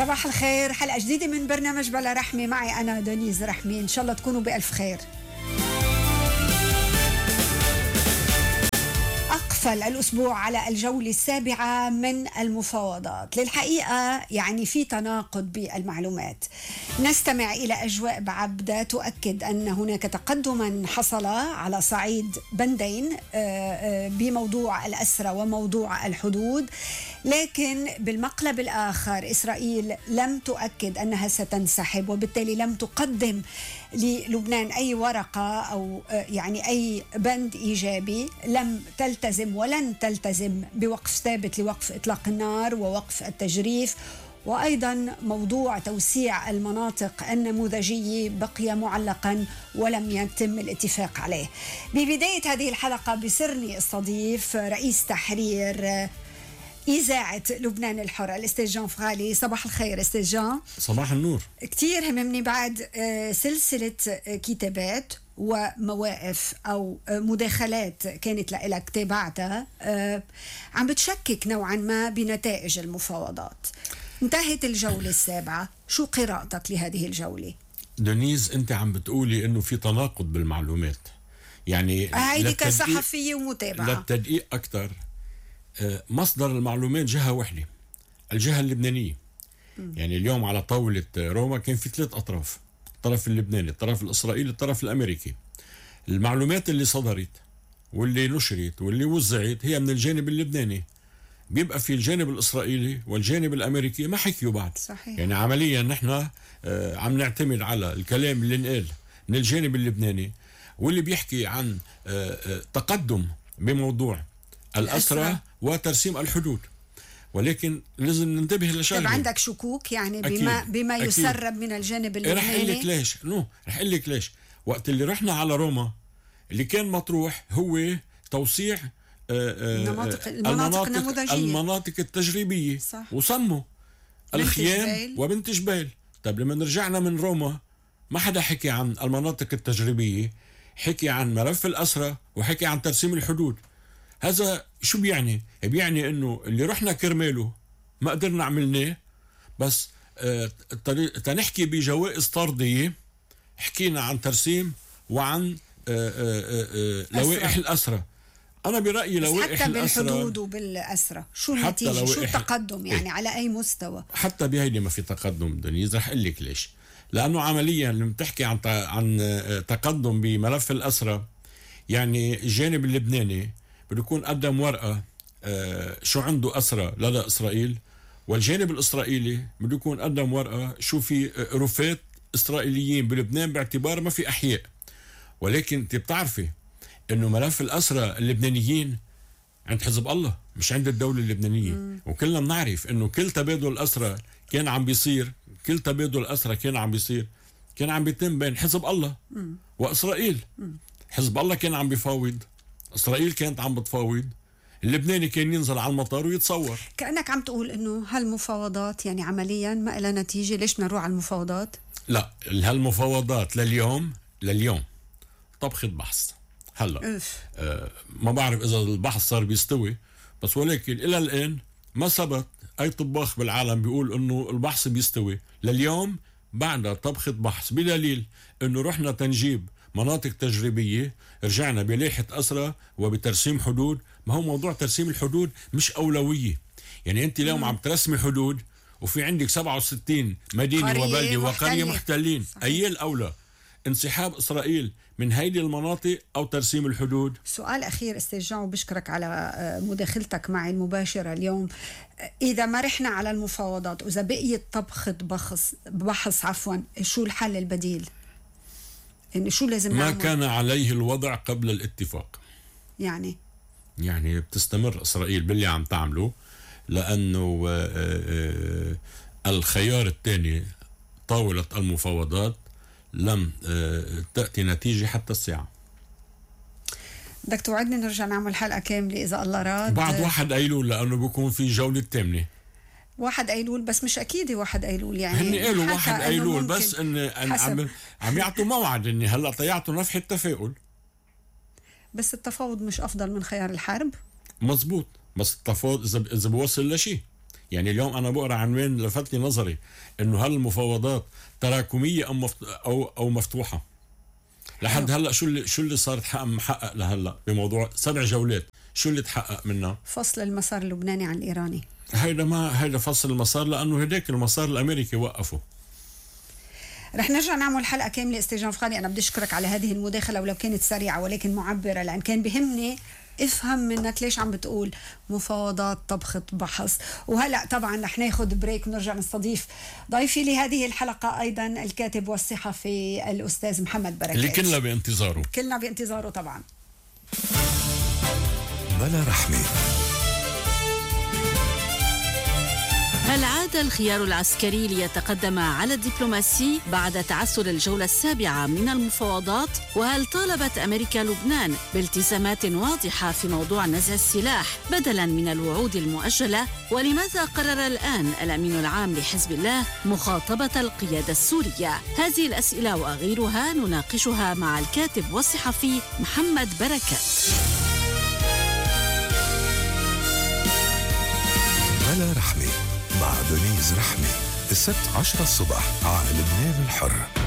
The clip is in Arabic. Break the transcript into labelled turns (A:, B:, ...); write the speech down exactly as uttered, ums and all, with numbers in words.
A: صباح الخير، حلقة جديدة من برنامج بلا رحمة معي أنا دنيز رحمي. إن شاء الله تكونوا بألف خير. أقفل الأسبوع على الجولة السابعة من المفاوضات. للحقيقة يعني في تناقض بالمعلومات. نستمع إلى أجواء بعبدة تؤكد أن هناك تقدما حصل على صعيد بندين بموضوع الأسرى وموضوع الحدود، لكن بالمقلب الآخر إسرائيل لم تؤكد أنها ستنسحب، وبالتالي لم تقدم للبنان أي ورقة أو يعني أي بند إيجابي. لم تلتزم ولن تلتزم بوقف ثابت لوقف إطلاق النار ووقف التجريف، وأيضا موضوع توسيع المناطق النموذجية بقي معلقا ولم يتم الاتفاق عليه. ببداية هذه الحلقة بسرني استضيف رئيس تحرير إذاعة لبنان الحر الأستاذ جان فغالي. صباح الخير أستاذ جان.
B: صباح النور.
A: كتير هممني بعد سلسلة كتابات ومواقف أو مداخلات كانت لك تابعتها عم بتشكك نوعا ما بنتائج المفاوضات. انتهت الجولة السابعة، شو قراءتك لهذه الجولة؟
B: دنيز، أنت عم بتقولي إنه في تناقض بالمعلومات، يعني
A: هيدي كصحفية ومتابعة.
B: للتدقيق أكتر، مصدر المعلومات جهة واحدة، الجهة اللبنانية. م. يعني اليوم على طاولة روما كان في ثلاث أطراف، الطرف اللبناني، الطرف الإسرائيلي، الطرف الأمريكي. المعلومات اللي صدرت واللي نشرت واللي وزعت هي من الجانب اللبناني، بيبقى في الجانب الإسرائيلي والجانب الأمريكي ما حكيوا بعض.
A: صحيح.
B: يعني عمليا نحن آه عم نعتمد على الكلام اللي نقال من الجانب اللبناني، واللي بيحكي عن آه آه تقدم بموضوع الأسرى وترسيم الحدود. ولكن لازم ننتبه لشغله.
A: طب عندك شكوك يعني بما أكيد. بما أكيد. يسرب من الجانب اللبناني؟
B: رح اقول لك ليش. نو رح اقول لك ليش. وقت اللي رحنا على روما اللي كان مطروح هو توسيع
A: المناطق, المناطق النموذجية،
B: المناطق التجريبية.
A: صح.
B: وصموا الخيام وبنت جبال. طب لما رجعنا من روما ما حدا حكي عن المناطق التجريبية، حكي عن ملف الأسرى وحكي عن ترسيم الحدود. هذا شو بيعني؟ بيعني انه اللي رحنا كرماله ما قدرنا عملناه، بس آه تنحكي بجوائز طردية حكينا عن ترسيم وعن آه آه آه لوائح الأسرة. أنا برأيي لوائح
A: حتى
B: الأسرة
A: بالحدود وبالأسرة شو النتيجة؟ شو التقدم يعني ايه؟ على أي مستوى؟
B: حتى بهيدي ما في تقدم دنيز. رح أقول لك ليش. لأنه عمليا لما تحكي عن عن تقدم بملف الأسرة، يعني الجانب اللبناني بده يكون قدم ورقة آه شو عنده أسرى لدى إسرائيل، والجانب الإسرائيلي بده يكون قدم ورقة شو في رفات إسرائيليين بلبنان باعتبار ما في أحياء. ولكن انت بتعرفي إنه ملف الأسرى اللبنانيين عند حزب الله مش عند الدولة اللبنانية. م. وكلنا بنعرف إنه كل تبادل الأسرى كان عم بيصير، كل تبادل الأسرى كان عم بيصير كان عم بيتم بين حزب الله م. وإسرائيل. م. حزب الله كان عم بيفاوض، إسرائيل كانت عم بتفاوض، اللبناني كان ينزل على المطار ويتصور.
A: كأنك عم تقول إنه هالمفاوضات يعني عمليا ما لها نتيجة. ليش نروح على المفاوضات؟
B: لا، هالمفاوضات لليوم لليوم طبخة بحث. هلا آه ما بعرف إذا البحث صار بيستوي، بس ولكن إلى الآن ما ثبت أي طباخ بالعالم بيقول إنه البحث بيستوي. لليوم بعد طبخة بحث، بدليل إنه رحنا تنجيب مناطق تجريبية، رجعنا بلائحة أسرى وبترسيم حدود. ما هو موضوع ترسيم الحدود مش أولوية. يعني أنت اليوم عم ترسمي حدود وفي عندك سبعة وستين مدينة وبلدة وقرية محتلين، أي الأولى انسحاب إسرائيل من هيدي المناطق أو ترسيم الحدود؟
A: سؤال أخير أستاذ جان، وبشكرك على مداخلتك معي المباشرة اليوم. إذا ما رحنا على المفاوضات وإذا بقيت طبخة بحث بحث عفوا شو الحل البديل؟ يعني شو لازم
B: ما
A: نعمل؟
B: كان عليه الوضع قبل الاتفاق.
A: يعني
B: يعني بتستمر إسرائيل باللي عم تعمله، لأنه الخيار الثاني طاولة المفاوضات لم تأتي نتيجة حتى الساعة.
A: بدك توعدني نرجع نعمل حلقة كاملة إذا الله راد
B: بعد واحد أيلول، لأنه بيكون في جولة ثامنة.
A: واحد أيلول بس مش أكيد واحد أيلول. يعني
B: هني قالوا واحد أيلول بس إن عم عم يعطوا موعد إني هلا طيعتوا نفح التفاؤل.
A: بس التفاوض مش أفضل من خيار الحرب؟
B: مزبوط، بس التفاوض إذا إذا بوصل لشيء. يعني اليوم أنا بقرأ عنوان لفت لي نظري إنه هل المفاوضات تراكمية أم مفت... أو أو مفتوحة. لحد هلا شو اللي شو اللي صار تحقق محقق لهلا بموضوع سبع جولات، شو اللي تحقق منها؟
A: فصل المسار اللبناني عن الإيراني.
B: هيدا ما هيدا فصل المسار، لأنه هداك المسار الأمريكي وقفه.
A: رح نرجع نعمل حلقة كاملة. استاذ فخري أنا بدي أشكرك على هذه المداخلة ولو كانت سريعة ولكن معبرة، لأن كان بهمني افهم منك ليش عم بتقول مفاوضات طبخة بحث. وهلأ طبعا رح ناخد بريك ونرجع نستضيف ضيفي لهذه الحلقة أيضا الكاتب والصحفي الأستاذ محمد بركات
B: اللي كلنا بانتظاره
A: كلنا بانتظاره طبعا.
C: بلا رحمة.
D: هل عاد الخيار العسكري ليتقدم على الدبلوماسي بعد تعثر الجولة السابعة من المفاوضات؟ وهل طالبت أمريكا لبنان بالتزامات واضحة في موضوع نزع السلاح بدلاً من الوعود المؤجلة؟ ولماذا قرر الآن الأمين العام لحزب الله مخاطبة القيادة السورية؟ هذه الأسئلة وغيرها نناقشها مع الكاتب والصحفي محمد بركات.
C: بلا رحمة مع دنيز رحمة السبت عشرة الصبح على لبنان الحر.